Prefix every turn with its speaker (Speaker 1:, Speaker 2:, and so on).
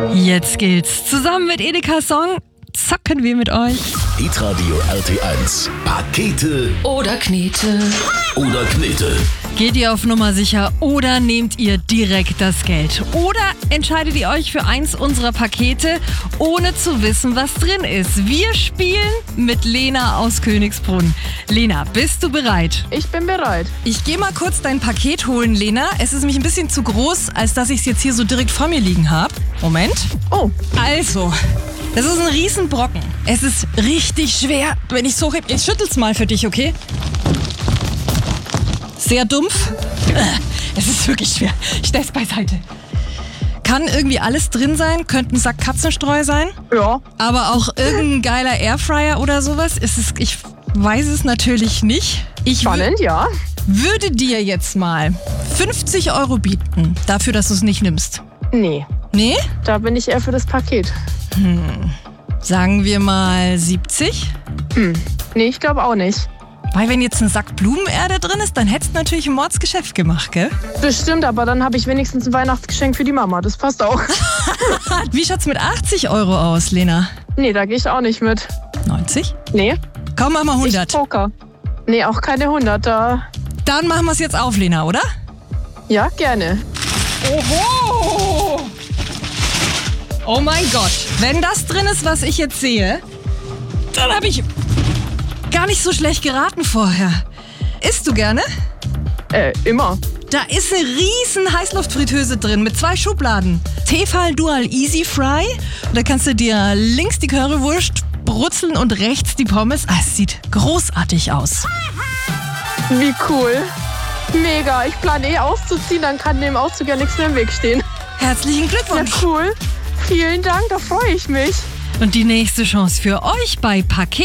Speaker 1: Jetzt geht's. Zusammen mit Edeka Song zocken wir mit euch.
Speaker 2: Hitradio RT1. Pakete
Speaker 3: Oder Knete.
Speaker 2: oder Knete.
Speaker 1: Geht ihr auf Nummer sicher oder nehmt ihr direkt das Geld? Oder entscheidet ihr euch für eins unserer Pakete, ohne zu wissen, was drin ist? Wir spielen mit Lena aus Königsbrunn. Lena, bist du bereit?
Speaker 4: Ich bin bereit.
Speaker 1: Ich gehe mal kurz dein Paket holen, Lena. Es ist nämlich ein bisschen zu groß, als dass ich es jetzt hier so direkt vor mir liegen habe. Moment.
Speaker 4: Oh,
Speaker 1: Also, das ist ein Riesenbrocken. Es ist richtig schwer. Wenn ich es hochhebe, ich schüttel's mal für dich, okay? Sehr dumpf. Es ist wirklich schwer. Ich stell's beiseite. Kann irgendwie alles drin sein. Könnte ein Sack Katzenstreu sein.
Speaker 4: ja.
Speaker 1: Aber auch irgendein geiler Airfryer oder sowas. Ich weiß es natürlich nicht. Ich
Speaker 4: Spannend, ja.
Speaker 1: würde dir jetzt mal 50 Euro bieten, dafür, dass du es nicht nimmst.
Speaker 4: Nee,
Speaker 1: Nee?
Speaker 4: da bin ich eher für das Paket.
Speaker 1: Sagen wir mal 70?
Speaker 4: Nee, ich glaube auch nicht.
Speaker 1: Weil wenn jetzt ein Sack Blumenerde drin ist, dann hättest du natürlich ein Mordsgeschäft gemacht, gell?
Speaker 4: Bestimmt, aber dann habe ich wenigstens ein Weihnachtsgeschenk für die Mama. Das passt auch.
Speaker 1: Wie schaut's mit 80 Euro aus, Lena?
Speaker 4: Nee, da gehe ich auch nicht mit.
Speaker 1: 90?
Speaker 4: Nee,
Speaker 1: Komm, mach mal
Speaker 4: ich
Speaker 1: 100.
Speaker 4: Poker. Nee, auch keine 100. Da.
Speaker 1: Dann machen wir es jetzt auf, Lena, oder?
Speaker 4: Ja, gerne.
Speaker 1: Oho! Oh mein Gott. Wenn das drin ist, was ich jetzt sehe, dann habe ich gar nicht so schlecht geraten vorher. Isst du gerne?
Speaker 4: Immer.
Speaker 1: Da ist eine riesen Heißluftfritteuse drin mit 2 Schubladen. Tefal Dual Easy Fry. Und da kannst du dir links die Currywurst brutzeln und rechts die Pommes. Es sieht großartig aus.
Speaker 4: Wie cool. Mega. Ich plane auszuziehen, dann kann dem Auszug ja nichts mehr im Weg stehen.
Speaker 1: Herzlichen
Speaker 4: Ja,
Speaker 1: Glückwunsch.
Speaker 4: cool. Vielen Dank, da freue ich mich.
Speaker 1: Und die nächste Chance für euch bei Paket